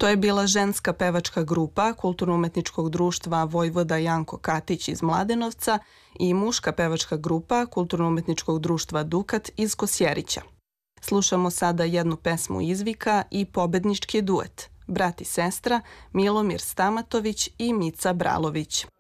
To je bila ženska pevačka grupa Kulturno-umetničkog društva Vojvoda Janko Katić iz Mladenovca i muška pevačka grupa Kulturno-umetničkog društva Dukat iz Kosjerića. Slušamo sada jednu pesmu izvika i pobednički duet, brat i sestra Milomir Stamatović i Mica Bralović.